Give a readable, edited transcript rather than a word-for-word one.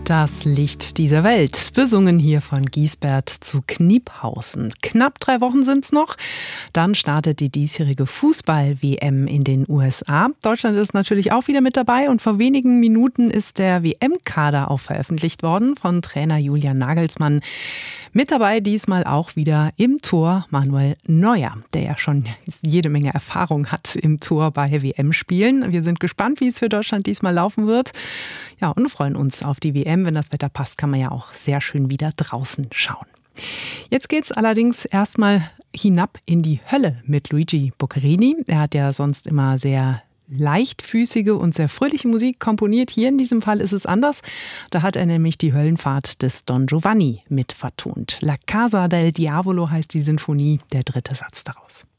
Das Licht dieser Welt, besungen hier von Giesbert zu Kniphausen. Knapp 3 Wochen sind's noch. Dann startet die diesjährige Fußball-WM in den USA. Deutschland ist natürlich auch wieder mit dabei und vor wenigen Minuten ist der WM-Kader auch veröffentlicht worden von Trainer Julian Nagelsmann. Mit dabei diesmal auch wieder im Tor Manuel Neuer, der ja schon jede Menge Erfahrung hat im Tor bei WM-Spielen. Wir sind gespannt, wie es für Deutschland diesmal laufen wird. Ja, und freuen uns auf die WM. Wenn das Wetter passt, kann man ja auch sehr schön wieder draußen schauen. Jetzt geht's allerdings erstmal hinab in die Hölle mit Luigi Boccherini. Er hat ja sonst immer sehr leichtfüßige und sehr fröhliche Musik komponiert. Hier in diesem Fall ist es anders. Da hat er nämlich die Höllenfahrt des Don Giovanni mit vertont. La Casa del Diavolo heißt die Sinfonie, der 3. Satz daraus.